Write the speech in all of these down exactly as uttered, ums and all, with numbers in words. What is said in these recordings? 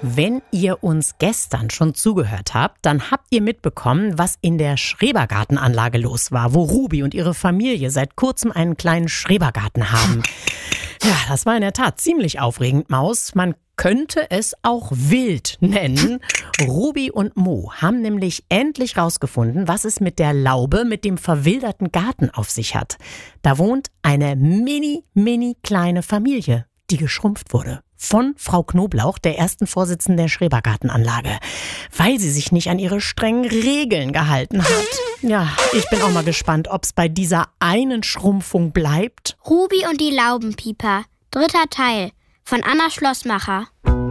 Wenn ihr uns gestern schon zugehört habt, dann habt ihr mitbekommen, was in der Schrebergartenanlage los war, wo Ruby und ihre Familie seit kurzem einen kleinen Schrebergarten haben. Ja, das war in der Tat ziemlich aufregend, Maus. Man könnte es auch wild nennen. Ruby und Mo haben nämlich endlich rausgefunden, was es mit der Laube, mit dem verwilderten Garten auf sich hat. Da wohnt eine mini, mini kleine Familie, die geschrumpft wurde. Von Frau Knoblauch, der ersten Vorsitzenden der Schrebergartenanlage, weil sie sich nicht an ihre strengen Regeln gehalten hat. Ja, ich bin auch mal gespannt, ob es bei dieser einen Schrumpfung bleibt. Ruby und die Laubenpieper, dritter Teil, von Anna Schlossmacher.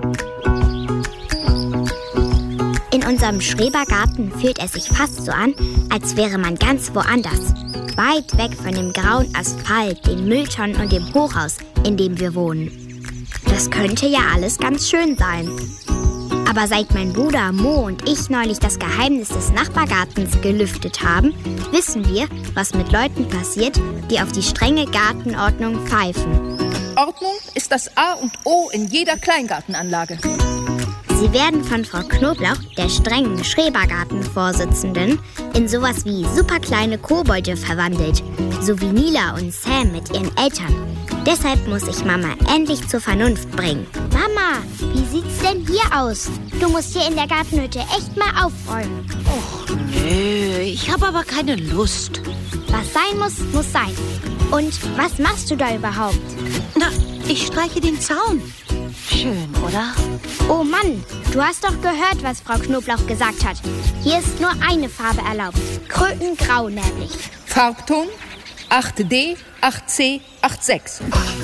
In unserem Schrebergarten fühlt es sich fast so an, als wäre man ganz woanders. Weit weg von dem grauen Asphalt, den Mülltonnen und dem Hochhaus, in dem wir wohnen. Das könnte ja alles ganz schön sein. Aber seit mein Bruder Mo und ich neulich das Geheimnis des Nachbargartens gelüftet haben, wissen wir, was mit Leuten passiert, die auf die strenge Gartenordnung pfeifen. Ordnung ist das A und O in jeder Kleingartenanlage. Sie werden von Frau Knoblauch, der strengen Schrebergartenvorsitzenden, in sowas wie superkleine Kobolde verwandelt, so wie Nila und Sam mit ihren Eltern. Deshalb muss ich Mama endlich zur Vernunft bringen. Mama, wie sieht's denn hier aus? Du musst hier in der Gartenhütte echt mal aufräumen. Och, nö, ich habe aber keine Lust. Was sein muss, muss sein. Und was machst du da überhaupt? Na, ich streiche den Zaun. Schön, oder? Oh Mann, du hast doch gehört, was Frau Knoblauch gesagt hat. Hier ist nur eine Farbe erlaubt. Krötengrau nämlich. Farbton acht D, acht C, acht sechs.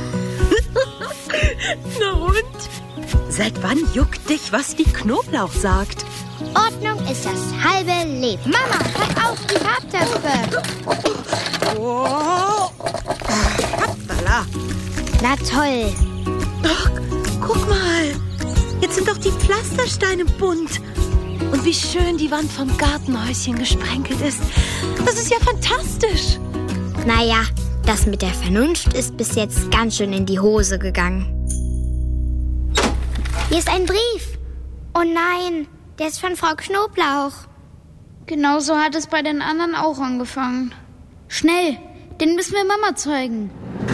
Na und? Seit wann juckt dich, was die Knoblauch sagt? Ordnung ist das halbe Leben. Mama, hör auf die Farbtöpfe. Oh, hoppala. Na toll. Ach, guck mal. Jetzt sind doch die Pflastersteine bunt. Und wie schön die Wand vom Gartenhäuschen gesprenkelt ist. Das ist ja fantastisch. Naja, das mit der Vernunft ist bis jetzt ganz schön in die Hose gegangen. Hier ist ein Brief. Oh nein, der ist von Frau Knoblauch. Genauso hat es bei den anderen auch angefangen. Schnell, den müssen wir Mama zeigen.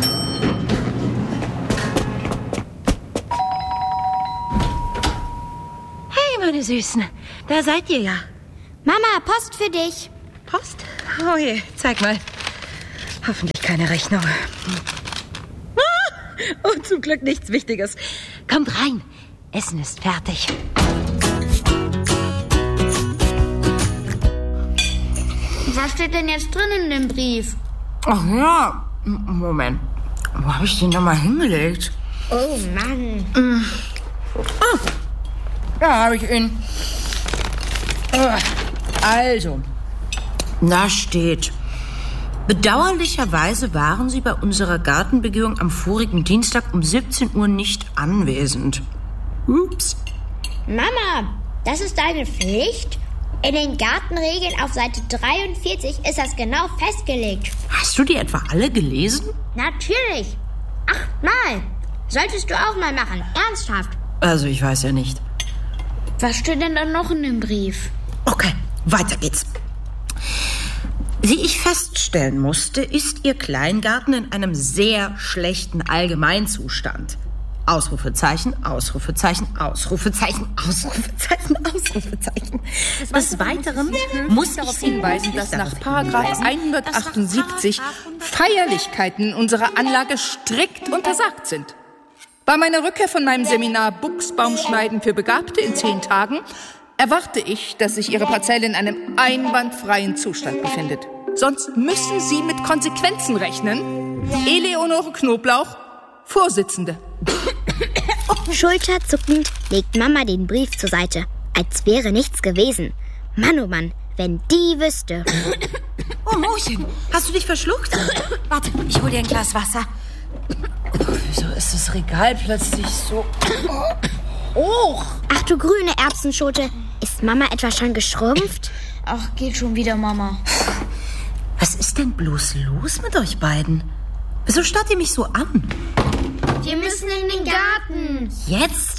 Hey, meine Süßen, da seid ihr ja. Mama, Post für dich. Post? Oh je, zeig mal. Hoffentlich keine Rechnung. Ah, und zum Glück nichts Wichtiges. Kommt rein, Essen ist fertig. Was steht denn jetzt drin in dem Brief? Ach ja, Moment. Wo habe ich den nochmal hingelegt? Oh Mann. Mm. Ah, da habe ich ihn. Also, da steht: Bedauerlicherweise waren Sie bei unserer Gartenbegehung am vorigen Dienstag um siebzehn Uhr nicht anwesend. Ups. Mama, das ist deine Pflicht? In den Gartenregeln auf Seite dreiundvierzig ist das genau festgelegt. Hast du die etwa alle gelesen? Natürlich. Achtmal. Solltest du auch mal machen. Ernsthaft. Also, ich weiß ja nicht. Was steht denn dann noch in dem Brief? Okay, weiter geht's. Wie ich feststellen musste, ist Ihr Kleingarten in einem sehr schlechten Allgemeinzustand. Ausrufezeichen, Ausrufezeichen, Ausrufezeichen, Ausrufezeichen, Ausrufezeichen. Des Weiteren muss ich darauf hinweisen, dass nach Paragraph hundertachtundsiebzig Feierlichkeiten unserer Anlage strikt untersagt sind. Bei meiner Rückkehr von meinem Seminar Buchsbaumschneiden für Begabte in zehn Tagen erwarte ich, dass sich Ihre Parzelle in einem einwandfreien Zustand befindet. Sonst müssen Sie mit Konsequenzen rechnen. Eleonore Knoblauch, Vorsitzende. Schulterzuckend legt Mama den Brief zur Seite, als wäre nichts gewesen. Mann, oh Mann, wenn die wüsste. Oh, Mochen, hast du dich verschluckt? Warte, ich hol dir ein Glas Wasser. Oh, wieso ist das Regal plötzlich so hoch? Ach du grüne Erbsenschote, ist Mama etwa schon geschrumpft? Ach, geht schon wieder, Mama. Was ist denn bloß los mit euch beiden? Wieso starrt ihr mich so an? Wir müssen in den Garten. Jetzt?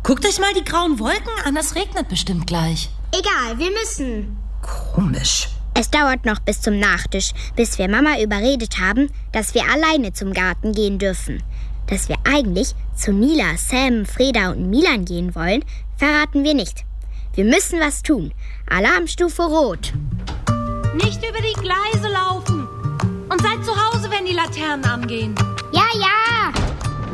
Guckt euch mal die grauen Wolken an, es regnet bestimmt gleich. Egal, wir müssen. Komisch. Es dauert noch bis zum Nachtisch, bis wir Mama überredet haben, dass wir alleine zum Garten gehen dürfen. Dass wir eigentlich zu Nila, Sam, Freda und Milan gehen wollen, verraten wir nicht. Wir müssen was tun. Alarmstufe Rot. Nicht über die Gleise laufen. Und seid zu Hause, wenn die Laternen angehen. Ja, ja.